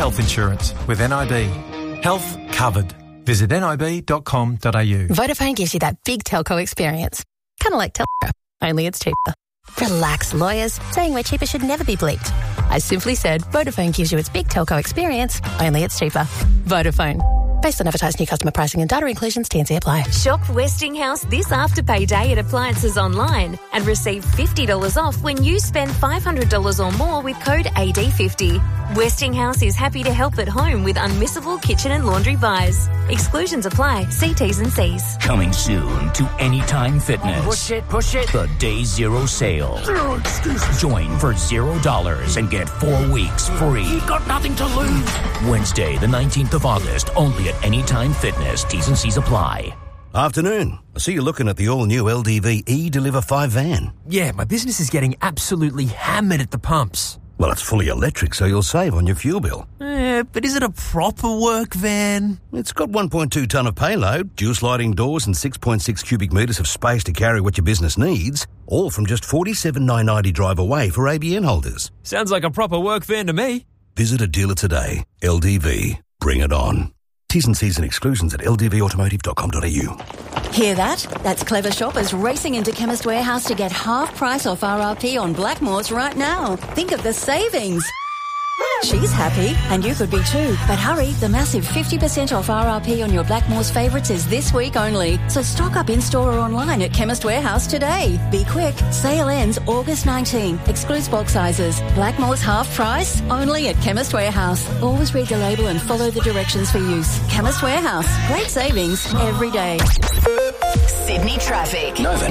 health insurance with NIB. Health covered. Visit nib.com.au. Vodafone gives you that big telco experience. Kind of like Telco, only it's cheaper. Relax, lawyers. Saying we're cheaper should never be bleeped. I simply said Vodafone gives you its big telco experience, only it's cheaper. Vodafone. Based on advertised new customer pricing and data inclusions, T&C apply. Shop Westinghouse this Afterpay Day at Appliances Online and receive $50 off when you spend $500 or more with code AD50. Westinghouse is happy to help at home with unmissable kitchen and laundry buys. Exclusions apply. See T's and C's. Coming soon to Anytime Fitness. Push it. The Day Zero sale. Zero excuses. Join for $0 and get 4 weeks free. You've got nothing to lose. Wednesday, the 19th of August, only at Anytime Fitness. T's and C's apply. Afternoon. I see you're looking at the all-new LDV eDeliver 5 van. Yeah, my business is getting absolutely hammered at the pumps. Well, it's fully electric, so you'll save on your fuel bill. But is it a proper work van? It's got 1.2 tonne of payload, dual sliding doors and 6.6 cubic metres of space to carry what your business needs, all from just $47,990 drive away for ABN holders. Sounds like a proper work van to me. Visit a dealer today. LDV. Bring it on. T's and C's and exclusions at ldvautomotive.com.au. Hear that? That's clever shoppers racing into Chemist Warehouse to get half price off RRP on Blackmores right now. Think of the savings. She's happy, and you could be too. But hurry, the massive 50% off RRP on your Blackmores favourites is this week only. So stock up in-store or online at Chemist Warehouse today. Be quick. Sale ends August 19. Excludes bulk sizes. Blackmores half price, only at Chemist Warehouse. Always read the label and follow the directions for use. Chemist Warehouse. Great savings every day. Sydney traffic. Nova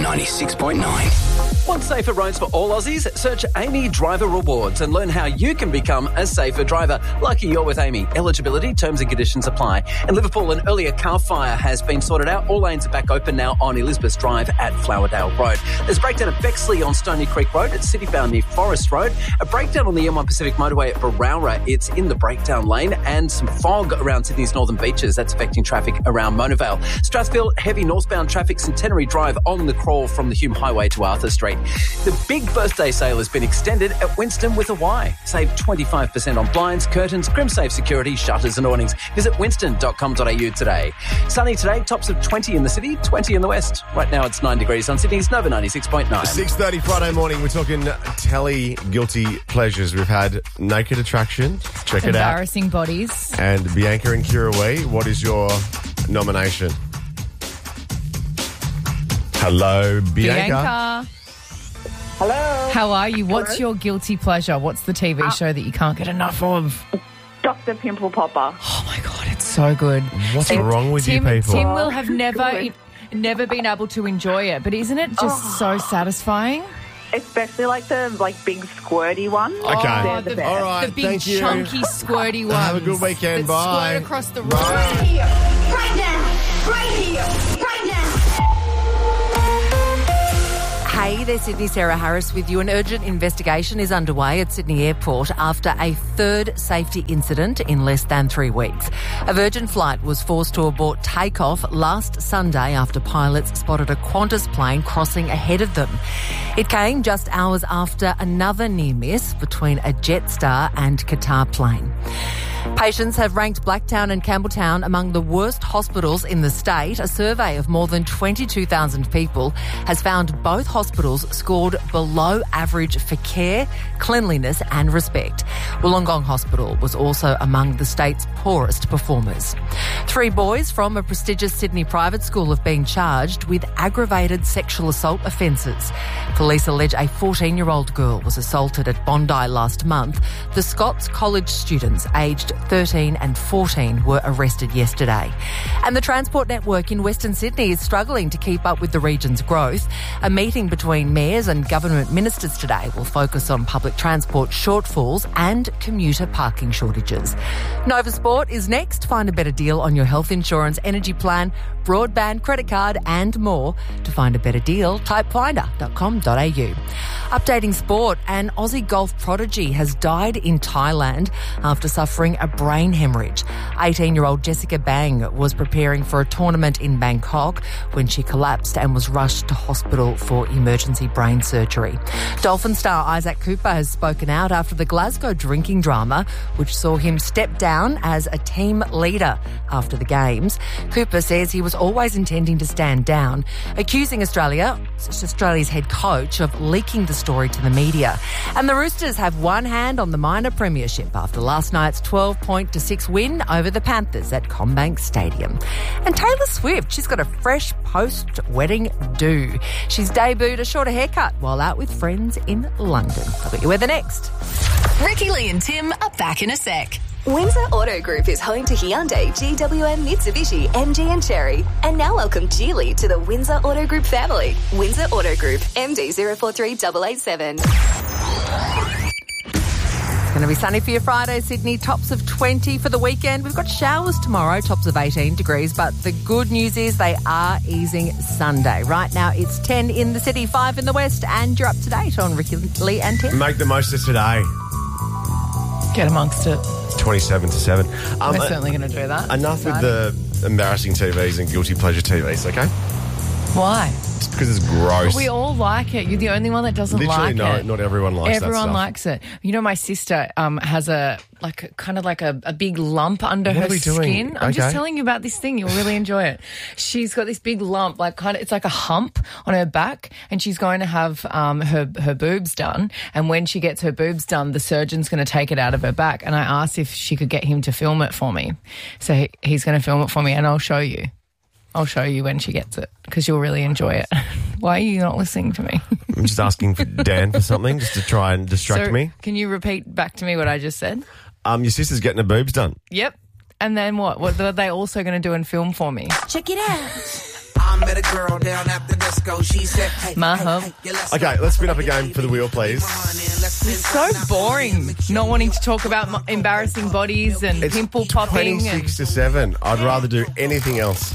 96.9. Want safer roads for all Aussies? Search Amy Driver Rewards and learn how you can become a safer driver. Lucky you're with Amy. Eligibility, terms and conditions apply. In Liverpool, an earlier car fire has been sorted out. All lanes are back open now on Elizabeth Drive at Flowerdale Road. There's a breakdown at Bexley on Stony Creek Road. It's citybound near Forest Road. A breakdown on the M1 Pacific Motorway at Berowra. It's in the breakdown lane. And some fog around Sydney's northern beaches. That's affecting traffic around Mona Vale. Strathfield, heavy northbound traffic, Centenary Drive on the crawl from the Hume Highway to Arthur Street. The big birthday sale has been extended at Winston with a Y. Save 25% on blinds, curtains, Crimsafe security, shutters and awnings. Visit winston.com.au today. Sunny today, tops of 20 in the city, 20 in the west. Right now it's 9 degrees on Sydney's Nova 96.9. 6:30 Friday morning, we're talking telly guilty pleasures. We've had Naked Attraction, check it out. Embarrassing bodies. And Bianca and Kira Wee, what is your nomination? Hello, Bianca. Hello. How are you? What's Hello. your guilty pleasure? What's the TV show that you can't get enough of? Dr. Pimple Popper. Oh, my God, it's so good. What's wrong with you people? Tim will have never been able to enjoy it, but isn't it just so satisfying? Especially the big squirty ones. Okay. They're the best. All right, The big thank you. chunky squirty ones. Have a good weekend. that Bye. Squirt across the road. Right here, right now, right here, right now. Hey, there's Sydney Sarah Harris with you. An urgent investigation is underway at Sydney Airport after a third safety incident in less than 3 weeks. A Virgin flight was forced to abort takeoff last Sunday after pilots spotted a Qantas plane crossing ahead of them. It came just hours after another near miss between a Jetstar and Qatar plane. Patients have ranked Blacktown and Campbelltown among the worst hospitals in the state. A survey of more than 22,000 people has found both hospitals scored below average for care, cleanliness and respect. Wollongong Hospital was also among the state's poorest performers. 3 boys from a prestigious Sydney private school have been charged with aggravated sexual assault offences. Police allege a 14-year-old girl was assaulted at Bondi last month. The Scots College students aged 13 and 14 were arrested yesterday. And the Transport Network in Western Sydney is struggling to keep up with the region's growth. A meeting between mayors and government ministers today will focus on public transport shortfalls and commuter parking shortages. Nova Sport is next. Find a better deal on your health insurance, energy plan, broadband, credit card and more. To find a better deal, type finder.com.au. Updating sport, an Aussie golf prodigy has died in Thailand after suffering a brain hemorrhage. 18-year-old Jessica Bang was preparing for a tournament in Bangkok when she collapsed and was rushed to hospital for emergency brain surgery. Dolphin star Isaac Cooper has spoken out after the Glasgow drinking drama, which saw him step down as a team leader after the Games. Cooper says he was always intending to stand down, accusing Australia's head coach of leaking the story to the media. And the Roosters have one hand on the minor premiership after last night's 12-6 win over the Panthers at CommBank Stadium. And Taylor Swift, she's got a fresh post-wedding do. She's debuted a shorter haircut while out with friends in London. I'll get you weather next. Ricky, Lee and Tim are back in a sec. Windsor Auto Group is home to Hyundai, GWM, Mitsubishi, MG and Cherry. And now welcome Geely to the Windsor Auto Group family. Windsor Auto Group, MD 043887. It's going to be sunny for your Friday, Sydney. Tops of 20 for the weekend. We've got showers tomorrow, tops of 18 degrees. But the good news is they are easing Sunday. Right now it's 10 in the city, 5 in the west. And you're up to date on Ricky, Lee and Tim. Make the most of today. Get amongst it. 27-7. We're certainly going to do that. Enough with the embarrassing TVs and guilty pleasure TVs, okay? Why? Just because it's gross. But we all like it. You're the only one that doesn't like it. Not everyone likes that Everyone stuff. likes it. You know, my sister has a big lump under her skin. I'm just telling you about this thing. You'll really enjoy it. She's got this big lump, it's like a hump on her back, and she's going to have her boobs done. And when she gets her boobs done, the surgeon's going to take it out of her back. And I asked if she could get him to film it for me. So he's going to film it for me, and I'll show you. I'll show you when she gets it because you'll really enjoy it. Why are you not listening to me? I'm just asking for Dan for something just to try and distract me. Can you repeat back to me what I just said? Your sister's getting her boobs done. Yep. And then what? What are they also going to do and film for me? Check it out. I met a girl down at the disco. She said, hey, Okay, let's spin up a game for the wheel, please. It's so boring not wanting to talk about embarrassing bodies and pimple popping. 26-7. I'd rather do anything else.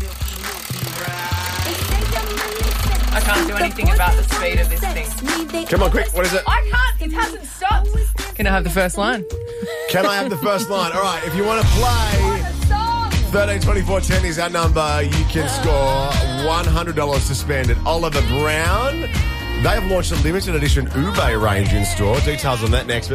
I can't do anything about the speed of this thing. Come on, quick. What is it? I can't. It hasn't stopped. Can I have the first line? Can I have the first line? All right, if you want to play 13 24 10 is our number. You can score $100 to spend at Oliver Brown. They have launched a limited edition Ube range in store. Details on that next.